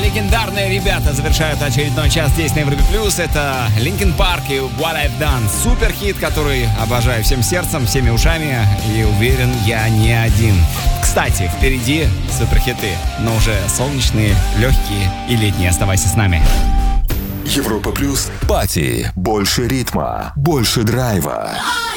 легендарные ребята завершают очередной час здесь на Европе Плюс. Это Linkin Park и What I've Done. Супер хит, который обожаю всем сердцем, всеми ушами. И уверен, я не один. Кстати, впереди суперхиты, но уже солнечные, легкие и летние. Оставайся с нами. Европа Плюс. Пати. Больше ритма, больше драйва.